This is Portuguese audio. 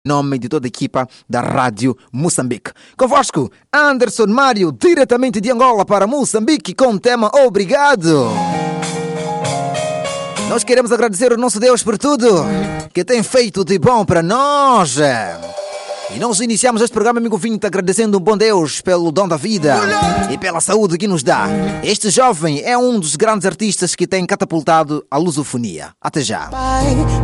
Em nome de toda a equipa da Rádio Moçambique. Convosco, Anderson Mário, diretamente de Angola para Moçambique, com o tema Obrigado. Nós queremos agradecer ao nosso Deus por tudo que tem feito de bom para nós. E nós iniciamos este programa, amigo ouvinte, agradecendo o bom Deus pelo dom da vida e pela saúde que nos dá. Este jovem é um dos grandes artistas que tem catapultado a lusofonia. Até já.